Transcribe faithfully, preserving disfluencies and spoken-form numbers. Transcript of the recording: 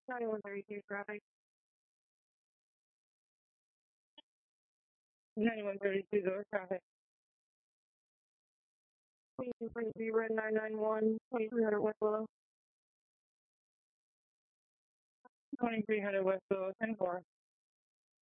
ninety-one thirty-two traffic. ninety-one thirty-two door traffic. twenty-two forty-three red nine nine one, twenty-three hundred West Willow. twenty-three hundred West Willow, ten four.